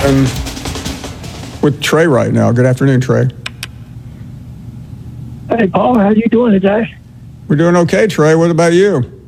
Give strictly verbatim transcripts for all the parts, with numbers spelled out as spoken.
And with Trey right now. Good afternoon, Trey. Hey, Paul, how you doing today? We're doing okay, Trey. What about you?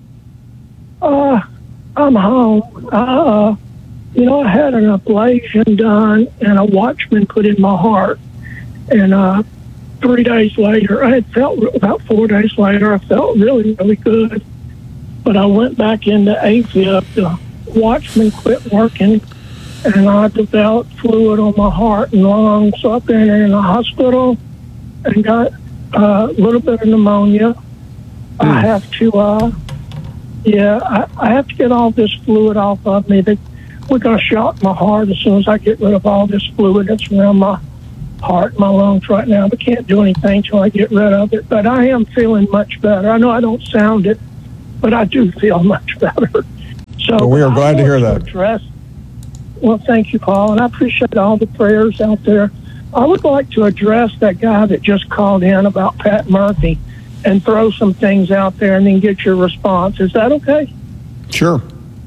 Uh, I'm home. Uh, you know, I had an ablation done and a Watchman put in my heart. And uh, three days later, I had felt, about four days later, I felt really, really good. But I went back into A Fib. The Watchman quit working, and I developed fluid on my heart and lungs. So I've been in the hospital and got uh, a little bit of pneumonia. Mm. I have to, uh, yeah, I, I have to get all this fluid off of me. They, we're going to shock my heart as soon as I get rid of all this fluid that's around my heart, my lungs right now. But can't do anything till I get rid of it. But I am feeling much better. I know I don't sound it, but I do feel much better. So well, we are glad to hear that. Address, well, thank you, Paul, and I appreciate all the prayers out there. I would like to address that guy that just called in about Pat Murphy and throw some things out there and then get your response. Is that okay? Sure.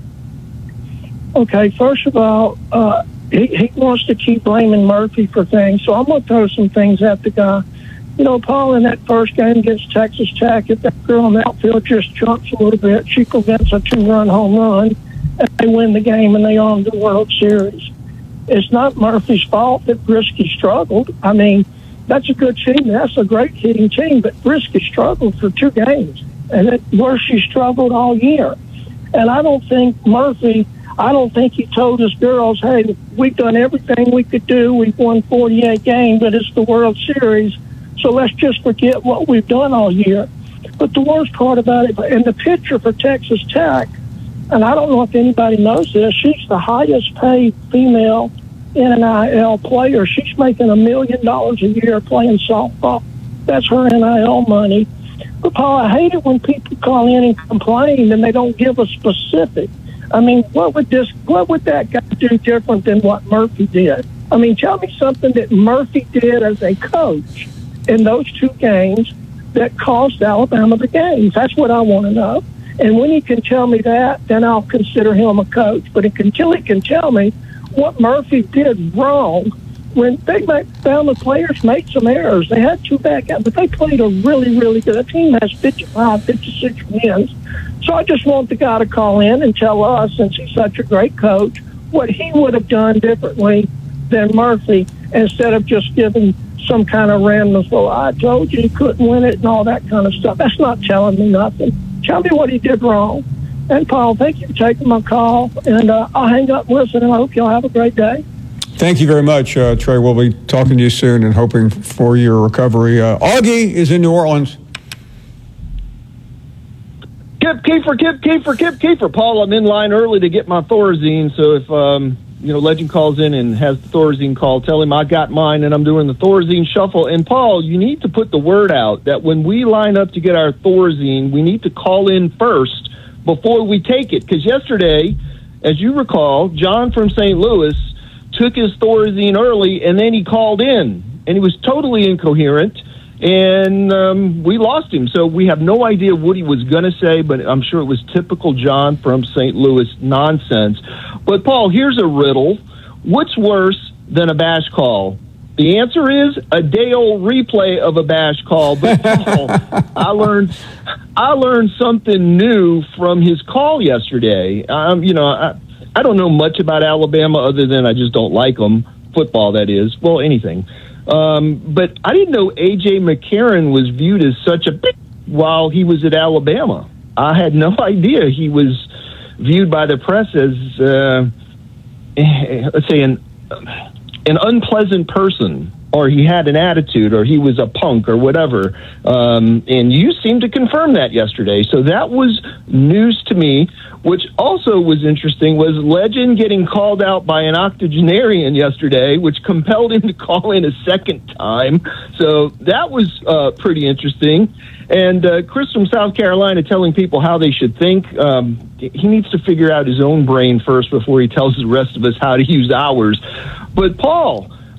Okay, first of all, uh, he, he wants to keep blaming Murphy for things, so I'm going to throw some things at the guy. You know, Paul, in that first game against Texas Tech, if that girl in the outfield just jumps a little bit, she prevents a two-run home run, and they win the game, and they own the World Series. It's not Murphy's fault that Brisky struggled. I mean, that's a good team. That's a great hitting team, but Brisky struggled for two games, and it, where she struggled all year. And I don't think Murphy, I don't think he told his girls, hey, we've done everything we could do. We've won forty-eight games, but it's the World Series, so let's just forget what we've done all year. But the worst part about it, and the pitcher for Texas Tech, and I don't know if anybody knows this, she's the highest paid female N I L player. She's making a million dollars a year playing softball. That's her N I L money. But, Paul, I hate it when people call in and complain and they don't give a specific. I mean, what would this, what would that guy do different than what Murphy did? I mean, tell me something that Murphy did as a coach in those two games that cost Alabama the games. That's what I want to know. And when he can tell me that, then I'll consider him a coach. But until he can tell me what Murphy did wrong, when they found the players made some errors. They had two back out, but they played a really, really good. The team has fifty-five, fifty-six wins. So I just want the guy to call in and tell us, since he's such a great coach, what he would have done differently than Murphy, instead of just giving some kind of randomness. Well, I told you he couldn't win it and all that kind of stuff. That's not telling me nothing. Tell me what he did wrong. And, Paul, thank you for taking my call. And uh, I'll hang up and listen, and I hope you'll have a great day. Thank you very much, uh, Trey. We'll be talking to you soon and hoping for your recovery. Uh, Augie is in New Orleans. Kip Kiefer, Kip Kiefer, Kip Kiefer. Paul, I'm in line early to get my Thorazine, so if um, you know Legend calls in and has the Thorazine call, tell him I got mine and I'm doing the Thorazine shuffle. And, Paul, you need to put the word out that when we line up to get our Thorazine, we need to call in first before we take it. Because yesterday, as you recall, John from Saint Louis took his Thorazine early, and then he called in, and he was totally incoherent, and um, we lost him. So we have no idea what he was going to say, but I'm sure it was typical John from Saint Louis nonsense. But, Paul, here's a riddle. What's worse than a bash call? The answer is a day-old replay of a bash call. But, Paul, I learned I learned something new from his call yesterday. Um, you know, I, I don't know much about Alabama other than I just don't like them. Football, that is. Well, anything. Um, but I didn't know A J. McCarron was viewed as such a big while he was at Alabama. I had no idea he was viewed by the press as, uh, let's say, an, an unpleasant person, or he had an attitude, or he was a punk, or whatever. Um, and you seemed to confirm that yesterday. So that was news to me. Which also was interesting was Legend getting called out by an octogenarian yesterday, which compelled him to call in a second time. So that was uh, pretty interesting. And uh, Chris from South Carolina telling people how they should think. Um, he needs to figure out his own brain first before he tells the rest of us how to use ours. But, Paul,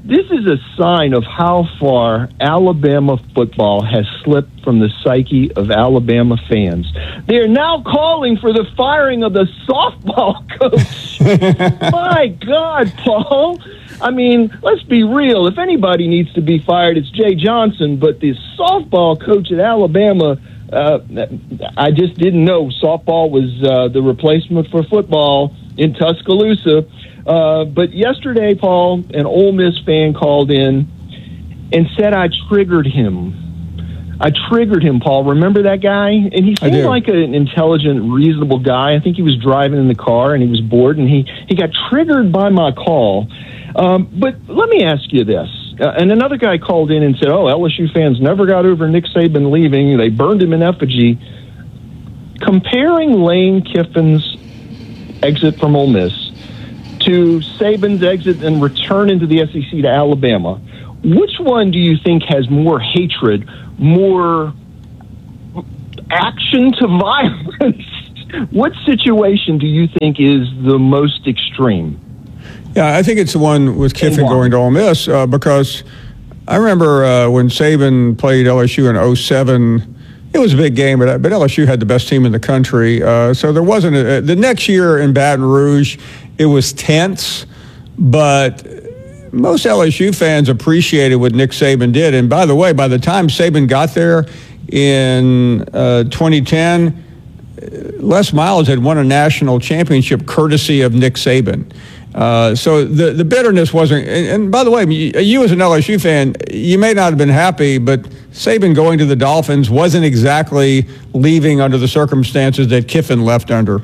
this is a sign of how far Alabama football has slipped from the psyche of Alabama fans. They are now calling for the firing of the softball coach. My God, Paul. I mean, let's be real. If anybody needs to be fired, it's Jay Johnson. But the softball coach at Alabama, uh, I just didn't know softball was uh, the replacement for football in Tuscaloosa. Uh, but yesterday, Paul, an Ole Miss fan called in and said I triggered him. I triggered him, Paul. Remember that guy? And he seemed like an intelligent, reasonable guy. I think he was driving in the car and he was bored, and he, he got triggered by my call. Um, but let me ask you this. Uh, and another guy called in and said, oh, L S U fans never got over Nick Saban leaving. They burned him in effigy. Comparing Lane Kiffin's exit from Ole Miss to Saban's exit and return into the S E C to Alabama, which one do you think has more hatred, more action to violence? What situation do you think is the most extreme? Yeah, I think it's the one with Kiffin going to Ole Miss uh, because I remember uh, when Saban played L S U in oh seven, it was a big game, but, but L S U had the best team in the country. Uh, so there wasn't a, the next year in Baton Rouge, it was tense, but most L S U fans appreciated what Nick Saban did. And by the way, by the time Saban got there in uh, twenty ten, Les Miles had won a national championship courtesy of Nick Saban. Uh, so the, the bitterness wasn't, and, and by the way, you, you as an L S U fan, you may not have been happy, but Saban going to the Dolphins wasn't exactly leaving under the circumstances that Kiffin left under.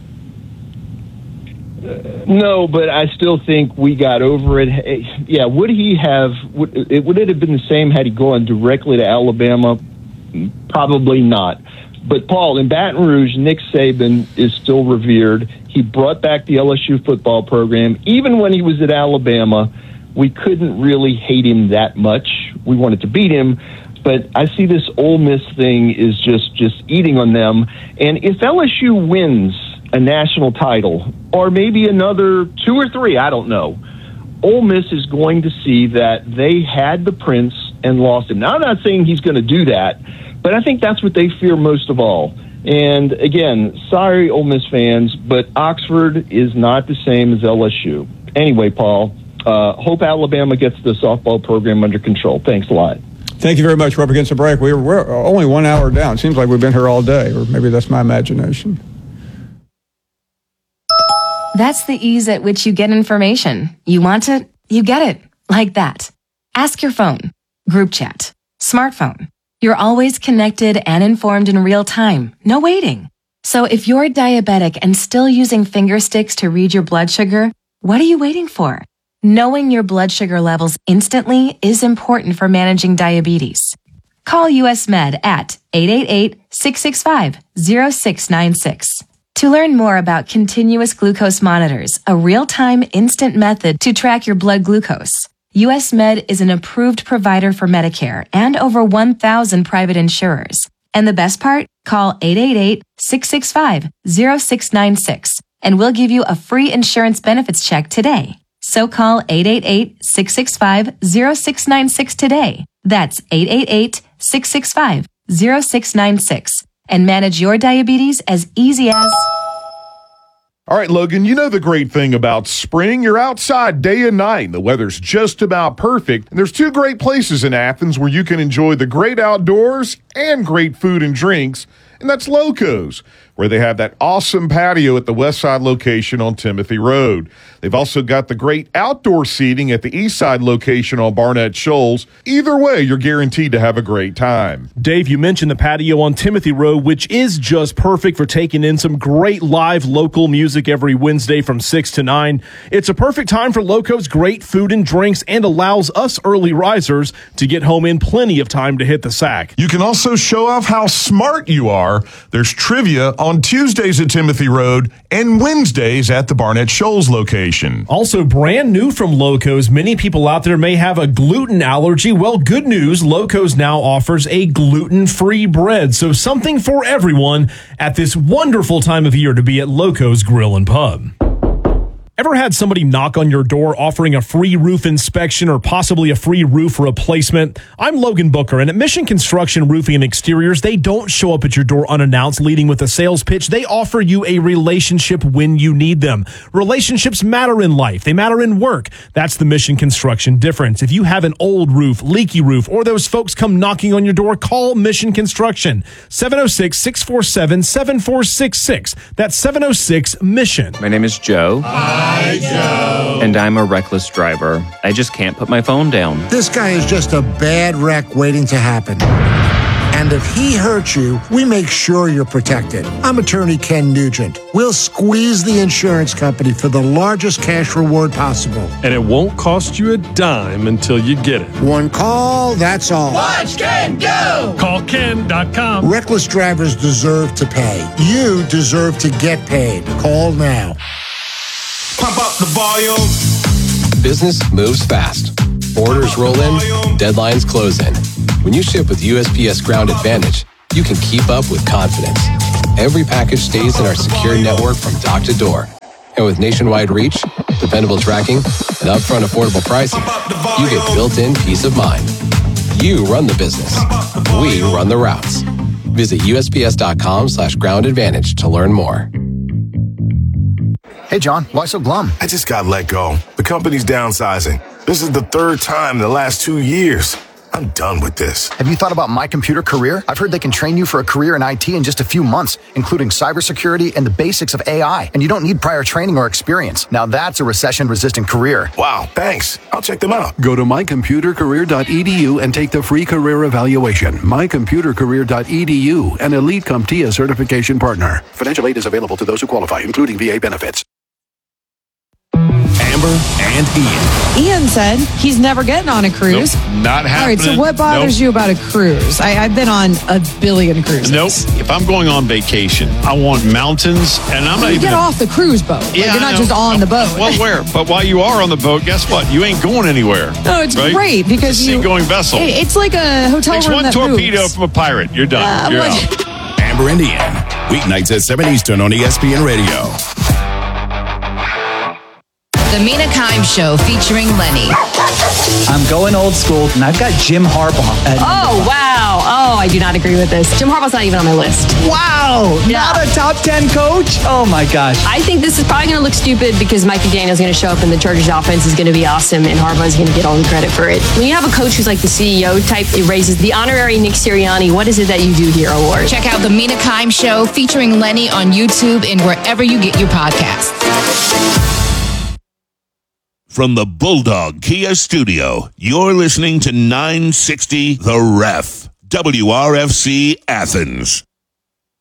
No, but I still think we got over it. Yeah, would he have, would it, would it have been the same had he gone directly to Alabama? Probably not. But, Paul, in Baton Rouge, Nick Saban is still revered. He brought back the L S U football program. Even when he was at Alabama, we couldn't really hate him that much. We wanted to beat him. But I see this Ole Miss thing is just, just eating on them. And if L S U wins a national title, or maybe another two or three, I don't know, Ole Miss is going to see that they had the prince and lost him. Now, I'm not saying he's going to do that, but I think that's what they fear most of all. And again, sorry, Ole Miss fans, but Oxford is not the same as L S U. Anyway, Paul, uh, hope Alabama gets the softball program under control. Thanks a lot. Thank you very much. We're up against a break. We're, we're only one hour down. Seems like we've been here all day, or maybe that's my imagination. That's the ease at which you get information. You want it, you get it. Like that. Ask your phone. Group chat. Smartphone. You're always connected and informed in real time. No waiting. So if you're diabetic and still using finger sticks to read your blood sugar, what are you waiting for? Knowing your blood sugar levels instantly is important for managing diabetes. Call U S Med at eight eight eight, six six five, zero six nine six. To learn more about continuous glucose monitors, a real-time instant method to track your blood glucose, U S Med is an approved provider for Medicare and over one thousand private insurers. And the best part? Call eight eight eight, six six five, zero six nine six and we'll give you a free insurance benefits check today. So call eight eight eight, six six five, zero six nine six today. That's eight eight eight, six six five, zero six nine six and manage your diabetes as easy as... All right, Logan, you know the great thing about spring. You're outside day and night. The weather's just about perfect. And there's two great places in Athens where you can enjoy the great outdoors and great food and drinks. And that's Loco's, where they have that awesome patio at the West Side location on Timothy Road. They've also got the great outdoor seating at the East Side location on Barnett Shoals. Either way, you're guaranteed to have a great time. Dave, you mentioned the patio on Timothy Road, which is just perfect for taking in some great live local music every Wednesday from six to nine. It's a perfect time for Loco's great food and drinks and allows us early risers to get home in plenty of time to hit the sack. You can also show off how smart you are. There's trivia on Tuesdays at Timothy Road and Wednesdays at the Barnett Shoals location. Also brand new from Loco's, many people out there may have a gluten allergy. Well, good news, Loco's now offers a gluten-free bread. So something for everyone at this wonderful time of year to be at Loco's Grill and Pub. Ever had somebody knock on your door offering a free roof inspection or possibly a free roof replacement? I'm Logan Booker, and at Mission Construction Roofing and Exteriors, they don't show up at your door unannounced, leading with a sales pitch. They offer you a relationship when you need them. Relationships matter in life. They matter in work. That's the Mission Construction difference. If you have an old roof, leaky roof, or those folks come knocking on your door, call Mission Construction. seven oh six, six four seven, seven four six six. That's seven oh six Mission. My name is Joe. Hi, Joe. And I'm a reckless driver. I just can't put my phone down. This guy is just a bad wreck waiting to happen. And if he hurts you, we make sure you're protected. I'm attorney Ken Nugent. We'll squeeze the insurance company for the largest cash reward possible. And it won't cost you a dime until you get it. One call, that's all. Watch Ken go! Call Ken dot com. Reckless drivers deserve to pay. You deserve to get paid. Call now. Pump up the volume. Business moves fast. Orders roll in, deadlines close in. When you ship with U S P S Ground Advantage, you can keep up with confidence. Every package stays in our secure network from dock to door. And with nationwide reach, dependable tracking, and upfront affordable pricing, you get built-in peace of mind. You run the business. We run the routes. Visit U S P S dot com slash ground advantage to learn more. Hey, John, why so glum? I just got let go. The company's downsizing. This is the third time in the last two years. I'm done with this. Have you thought about My Computer Career? I've heard they can train you for a career in I T in just a few months, including cybersecurity and the basics of A I. And you don't need prior training or experience. Now that's a recession-resistant career. Wow, thanks. I'll check them out. Go to my computer career dot e d u and take the free career evaluation. my computer career dot e d u, an Elite CompTIA certification partner. Financial aid is available to those who qualify, including V A benefits. Amber and Ian. Ian said he's never getting on a cruise. Nope, not happening. All right, so what bothers nope. you about a cruise? I, I've been on a billion cruises. Nope. If I'm going on vacation, I want mountains, and I'm you not even... get off the cruise boat. Like, Yeah, you're I not know. just on the boat. Well, where? But while you are on the boat, guess what? You ain't going anywhere. No, it's right? great because it's a you... seagoing vessel. It, it's like a hotel Takes room one that torpedo moves. from a pirate. You're done. Uh, You're well, out. Amber and Ian. Weeknights at seven Eastern on E S P N Radio. The Mina Kimes Show featuring Lenny. I'm going old school, and I've got Jim Harbaugh. At oh, wow. Oh, I do not agree with this. Jim Harbaugh's not even on my list. Wow. Yeah. Not a top ten coach? Oh, my gosh. I think this is probably going to look stupid because Mike McDaniel's going to show up and the Chargers offense is going to be awesome and Harbaugh's going to get all the credit for it. When you have a coach who's like the C E O type, it raises the honorary Nick Sirianni, what is it that you do here award. Check out The Mina Kimes Show featuring Lenny on YouTube and wherever you get your podcasts. From the Bulldog Kia Studio, you're listening to nine sixty The Ref, W R F C Athens.